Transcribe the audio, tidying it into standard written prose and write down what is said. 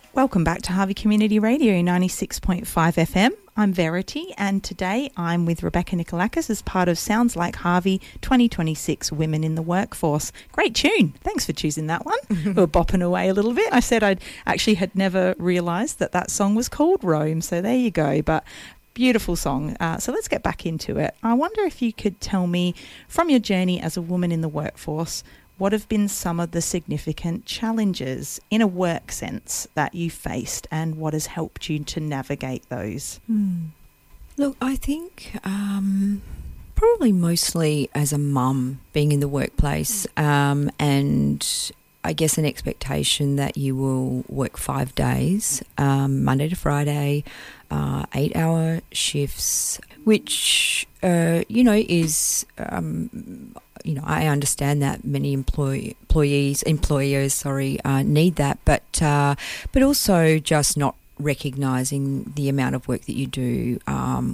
Welcome back to Harvey Community Radio 96.5 FM. I'm Verity, and today I'm with Rebecca Nikolakis as part of Sounds Like Harvey 2026 Women in the Workforce. Great tune. Thanks for choosing that one. We were bopping away a little bit. I said had never realised that song was called Rome, so there you go. But beautiful song. So let's get back into it. I wonder if you could tell me, from your journey as a woman in the workforce, what have been some of the significant challenges in a work sense that you faced, and what has helped you to navigate those? Look, I think probably mostly as a mum, being in the workplace, and I guess an expectation that you will work 5 days, Monday to Friday, 8-hour shifts, which, is... I understand that many employers need that, but also just not recognising the amount of work that you do